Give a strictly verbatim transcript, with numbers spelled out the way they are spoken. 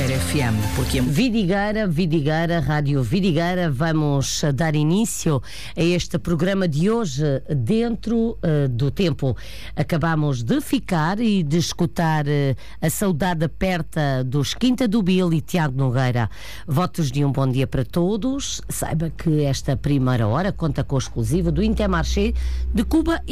Vidigueira F M, porque Vidigueira, Vidigueira, Rádio Vidigueira, vamos dar início a este programa de hoje dentro uh, do tempo. Acabamos de ficar e de escutar uh, a saudade aperta dos Quinta do Bil e Tiago Nogueira. Votos de um bom dia para todos. Saiba que esta primeira hora conta com o exclusivo do Intermarché de Cuba